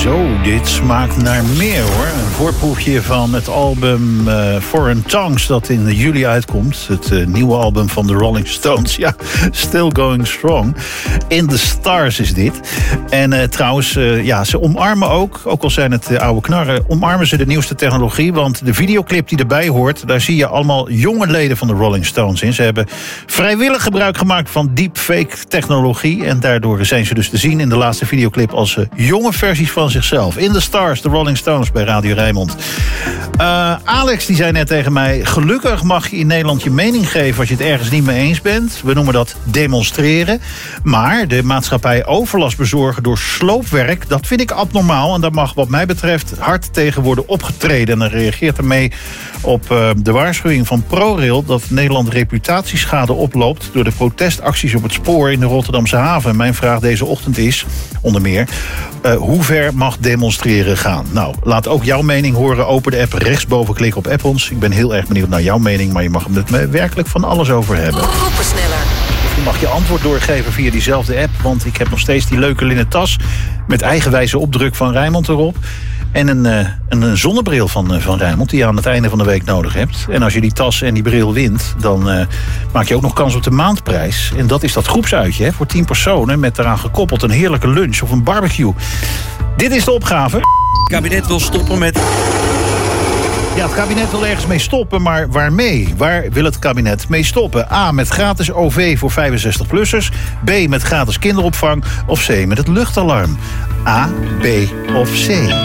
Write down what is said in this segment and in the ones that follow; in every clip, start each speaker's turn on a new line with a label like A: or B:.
A: Zo, dit smaakt naar meer hoor. Een voorproefje van het album Foreign Tongues dat in juli uitkomt. Het nieuwe album van de Rolling Stones. Ja, still going strong. In the Stars is dit. En trouwens, ze omarmen ook al zijn het oude knarren, omarmen ze de nieuwste technologie. Want de videoclip die erbij hoort, daar zie je allemaal jonge leden van de Rolling Stones in. Ze hebben vrijwillig gebruik gemaakt van deepfake technologie. En daardoor zijn ze dus te zien in de laatste videoclip als jonge versies van zichzelf. In the Stars, de Rolling Stones bij Radio Rijnmond. Alex die zei net tegen mij, gelukkig mag je in Nederland je mening geven als je het ergens niet mee eens bent. We noemen dat demonstreren. Maar de maatschappij overlast bezorgen door sloopwerk, dat vind ik abnormaal. En daar mag wat mij betreft hard tegen worden opgetreden. En dan reageert ermee op de waarschuwing van ProRail dat Nederland reputatieschade oploopt door de protestacties op het spoor in de Rotterdamse haven. En mijn vraag deze ochtend is, onder meer, hoe ver mag demonstreren gaan? Nou, laat ook jouw mening horen. Open de app rechtsboven, klik op App ons. Ik ben heel erg benieuwd naar jouw mening, maar je mag er werkelijk van alles over hebben. Je mag je antwoord doorgeven via diezelfde app, want ik heb nog steeds die leuke linnen tas met eigenwijze opdruk van Rijnmond erop. En een zonnebril van Rijnmond die je aan het einde van de week nodig hebt. En als je die tas en die bril wint, dan maak je ook nog kans op de maandprijs. En dat is dat groepsuitje voor 10 personen met daaraan gekoppeld een heerlijke lunch of een barbecue. Dit is de opgave.
B: Het kabinet wil stoppen met...
A: Ja, het kabinet wil ergens mee stoppen, maar waarmee? Waar wil het kabinet mee stoppen? A, met gratis OV voor 65-plussers. B, met gratis kinderopvang. Of C, met het luchtalarm. A, B of C?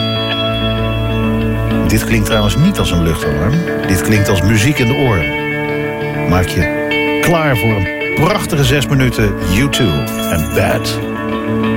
A: Dit klinkt trouwens niet als een luchtalarm. Dit klinkt als muziek in de oren. Maak je klaar voor een prachtige 6 minuten U2 en Bad.